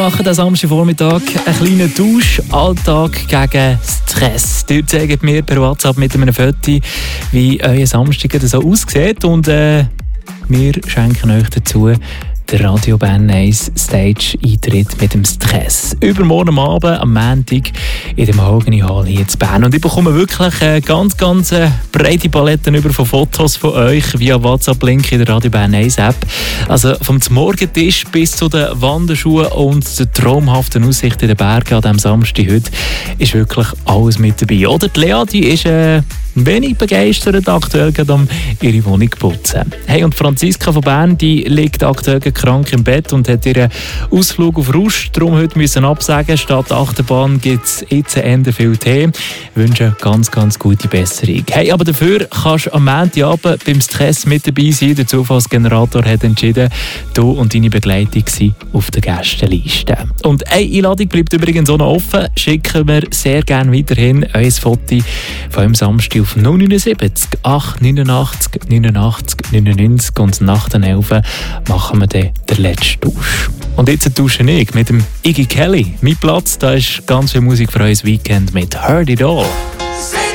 machen diesen Samstagvormittag einen kleinen Tausch. Alltag gegen Stress. Dort zeigt mir per WhatsApp mit einem Foto, wie euer Samstag so aussieht. Und wir schenken euch dazu der Radio Bern 1 Stage-Eintritt mit dem Stress. Übermorgen Abend, am Montag, in dem Mahogany Hall hier in Bern. Und ich bekomme wirklich eine ganz breite Palette über von Fotos von euch via WhatsApp-Link in der Radio Bern 1 App. Also vom Morgentisch bis zu den Wanderschuhen und der traumhaften Aussicht in den Bergen an diesem Samstag heute ist wirklich alles mit dabei. Oder die Lea, die ist wenig begeistert aktuell um ihre Wohnung putzen. Hey, und Franziska von Bern, die liegt aktuell krank im Bett und hat ihren Ausflug auf Rust darum heute müssen absagen. Statt Achterbahn gibt es jetzt Ende viel Tee. Ich wünsche ganz gute Besserung. Hey, aber dafür kannst du am Montagabend beim Stress mit dabei sein. Der Zufallsgenerator hat entschieden, du und deine Begleitung sind auf der Gästeliste. Und eine Einladung bleibt übrigens auch noch offen. Schicken wir sehr gerne weiterhin euer Foto von eurem Samstag auf 079 889 89 99 und nach den 11 machen wir dann den letzten Tausch. Und jetzt tausche ich mit dem Iggy Kelly. Mein Platz, da ist ganz viel Musik für euer Weekend mit Heard It All.